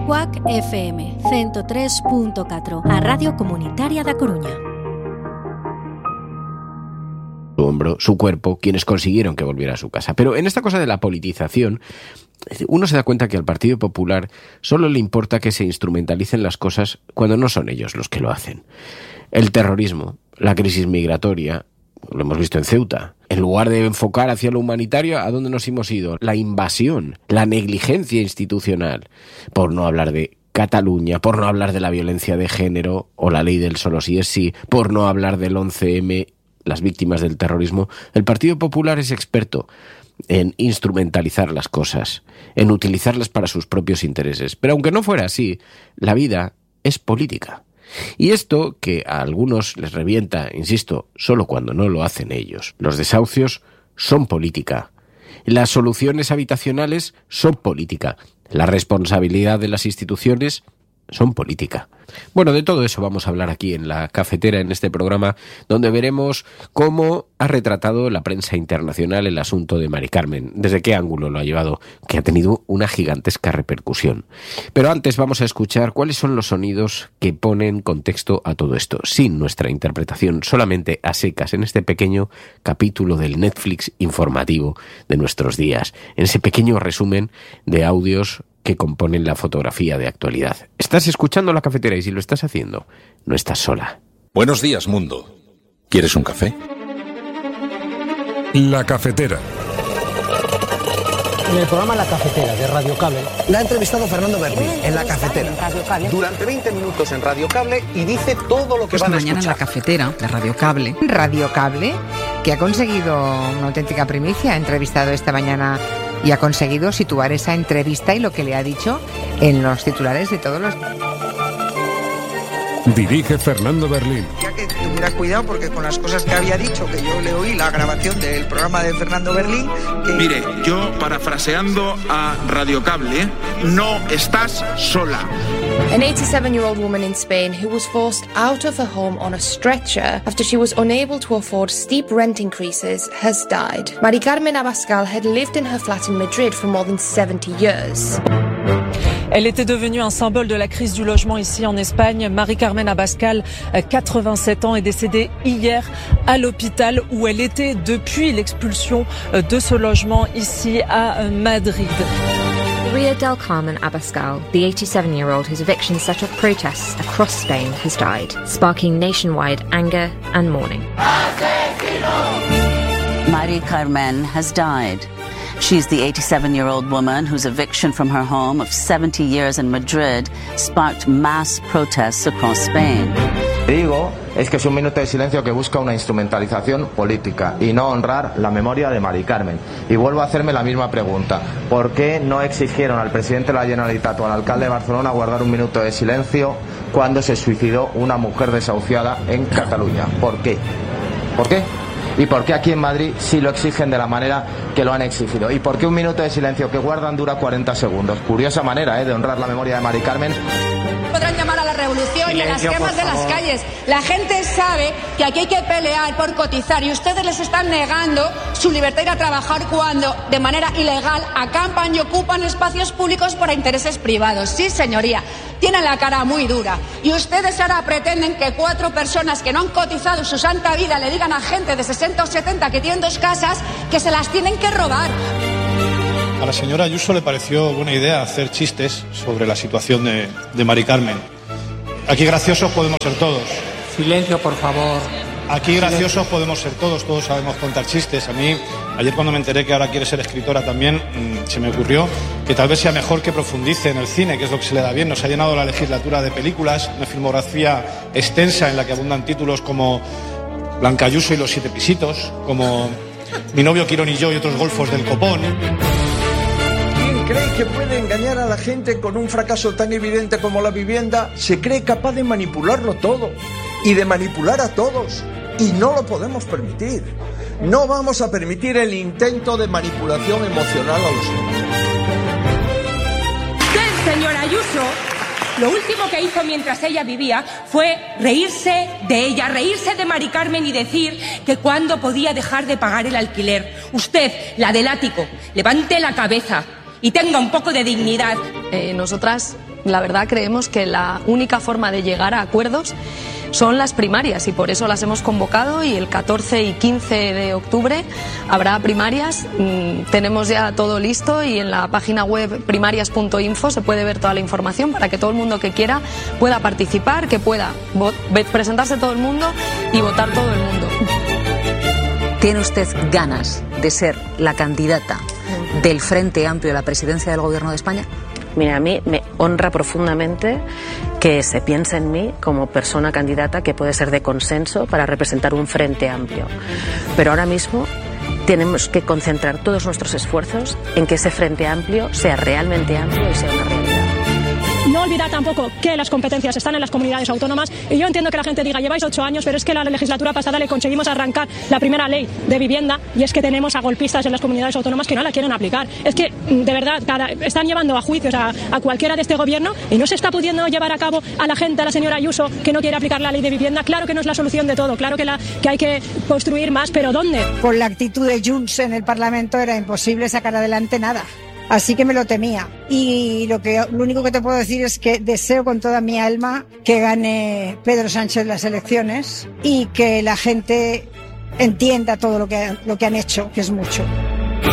Cuac FM 103.4, a Radio Comunitaria da Coruña. Su hombro, su cuerpo, quienes consiguieron que volviera a su casa. Pero en esta cosa de la politización, uno se da cuenta que al Partido Popular solo le importa que se instrumentalicen las cosas cuando no son ellos los que lo hacen. El terrorismo, la crisis migratoria, lo hemos visto en Ceuta. En lugar de enfocar hacia lo humanitario, ¿a dónde nos hemos ido? La invasión, la negligencia institucional, por no hablar de Cataluña, por no hablar de la violencia de género o la ley del solo sí es sí, por no hablar del 11M, las víctimas del terrorismo. El Partido Popular es experto en instrumentalizar las cosas, en utilizarlas para sus propios intereses. Pero aunque no fuera así, la vida es política. Y esto, que a algunos les revienta, insisto, solo cuando no lo hacen ellos. Los desahucios son política. Las soluciones habitacionales son política. La responsabilidad de las instituciones son política. Bueno, de todo eso vamos a hablar aquí en La Cafetera, en este programa, donde veremos cómo ha retratado la prensa internacional el asunto de Mari Carmen, desde qué ángulo lo ha llevado, que ha tenido una gigantesca repercusión. Pero antes vamos a escuchar cuáles son los sonidos que ponen contexto a todo esto, sin nuestra interpretación, solamente a secas, en este pequeño capítulo del Netflix informativo de nuestros días, en ese pequeño resumen de audios que componen la fotografía de actualidad. Estás escuchando La Cafetera y si lo estás haciendo, no estás sola. Buenos días, mundo. ¿Quieres un café? La Cafetera. En el programa La Cafetera de Radio Cable la ha entrevistado Fernando Berlín en La Cafetera. Durante 20 minutos en Radio Cable y dice todo lo que van a escuchar. Mañana en La Cafetera de Radio Cable. Radio Cable, que ha conseguido una auténtica primicia. Ha entrevistado esta mañana y ha conseguido situar esa entrevista y lo que le ha dicho en los titulares de todos los... Dirige Fernando Berlín. Ya que tuviera cuidado porque con las cosas que había dicho, que yo le oí la grabación del programa de Fernando Berlín... Que... Mire, yo parafraseando a Radio Cable, no estás sola. An 87-year-old woman in Spain who was forced out of her home on a stretcher after she was unable to afford steep rent increases has died. Mari Carmen Abascal had lived in her flat in Madrid for more than 70 years. Elle était devenue un symbole de la crise du logement ici en Espagne. Mari Carmen Abascal, 87 ans, est décédée hier à l'hôpital où elle était depuis l'expulsion de ce logement ici à Madrid. Maria del Carmen Abascal, the 87-year-old whose eviction set off protests across Spain, has died, sparking nationwide anger and mourning. Mari Carmen has died. She's the 87-year-old woman whose eviction from her home of 70 years in Madrid sparked mass protests across Spain. Digo, es que es un minuto de silencio que busca una instrumentalización política y no honrar la memoria de Mari Carmen. Y vuelvo a hacerme la misma pregunta. ¿Por qué no exigieron al presidente de la Generalitat o al alcalde de Barcelona guardar un minuto de silencio cuando se suicidó una mujer desahuciada en Cataluña? ¿Por qué? ¿Por qué? ¿Y por qué aquí en Madrid sí lo exigen de la manera que lo han exigido? ¿Y por qué un minuto de silencio que guardan dura 40 segundos? Curiosa manera, de honrar la memoria de Mari Carmen. Podrán llamar a la revolución y a las quemas de las calles. La gente sabe que aquí hay que pelear por cotizar y ustedes les están negando su libertad de ir a trabajar cuando, de manera ilegal, acampan y ocupan espacios públicos para intereses privados. Sí, señoría, tienen la cara muy dura. Y ustedes ahora pretenden que 4 personas que no han cotizado su santa vida le digan a gente de 60 o 70 que tienen 2 casas que se las tienen que robar. A la señora Ayuso le pareció buena idea hacer chistes sobre la situación de Mari Carmen. Aquí graciosos podemos ser todos. Silencio, por favor. Aquí graciosos podemos ser todos sabemos contar chistes. A mí, ayer cuando me enteré que ahora quiere ser escritora también, se me ocurrió que tal vez sea mejor que profundice en el cine, que es lo que se le da bien. Nos ha llenado la legislatura de películas, una filmografía extensa en la que abundan títulos como Blanca Ayuso y los 7 pisitos, como Mi novio Quirón y yo y otros golfos del copón. ¿Cree que puede engañar a la gente con un fracaso tan evidente como la vivienda? Se cree capaz de manipularlo todo y de manipular a todos y no lo podemos permitir. No vamos a permitir el intento de manipulación emocional a los demás. Usted, señora Ayuso, lo último que hizo mientras ella vivía fue reírse de ella, reírse de Mari Carmen y decir que cuándo podía dejar de pagar el alquiler. Usted, la del ático, levante la cabeza y tenga un poco de dignidad. Nosotras la verdad creemos que la única forma de llegar a acuerdos son las primarias y por eso las hemos convocado y el 14 y 15 de octubre habrá primarias. Tenemos ya todo listo y en la página web primarias.info se puede ver toda la información para que todo el mundo que quiera pueda participar, que pueda presentarse todo el mundo y votar todo el mundo. ¿Tiene usted ganas de ser la candidata del Frente Amplio a la presidencia del Gobierno de España? Mira, a mí me honra profundamente que se piense en mí como persona candidata que puede ser de consenso para representar un frente amplio. Pero ahora mismo tenemos que concentrar todos nuestros esfuerzos en que ese frente amplio sea realmente amplio y sea una realidad. No olvidar tampoco que las competencias están en las comunidades autónomas y yo entiendo que la gente diga lleváis 8 años, pero es que la legislatura pasada le conseguimos arrancar la primera ley de vivienda y es que tenemos a golpistas en las comunidades autónomas que no la quieren aplicar. Es que de verdad están llevando a juicios a cualquiera de este gobierno y no se está pudiendo llevar a cabo a la gente, a la señora Ayuso, que no quiere aplicar la ley de vivienda. Claro que no es la solución de todo, claro que hay que construir más, pero ¿dónde? Con la actitud de Junts en el Parlamento era imposible sacar adelante nada. Así que me lo temía. Y lo único que te puedo decir es que deseo con toda mi alma que gane Pedro Sánchez las elecciones y que la gente entienda todo lo que han hecho, que es mucho.